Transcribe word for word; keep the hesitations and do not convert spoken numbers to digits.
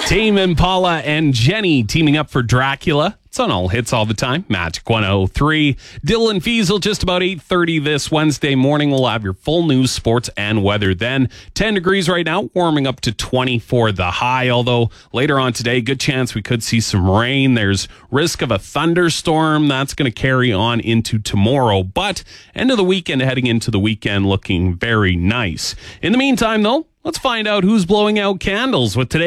Tame Impala and Jenny teaming up for Dracula. It's on all hits all the time. Magic one oh three. Dylan Fiesel, just about eight thirty this Wednesday morning. We'll have your full news, sports, and weather then. ten degrees right now, warming up to twenty-four the high. Although later on today, good chance we could see some rain. There's risk of a thunderstorm. That's going to carry on into tomorrow. But end of the weekend, heading into the weekend, looking very nice. In the meantime, though, let's find out who's blowing out candles with today.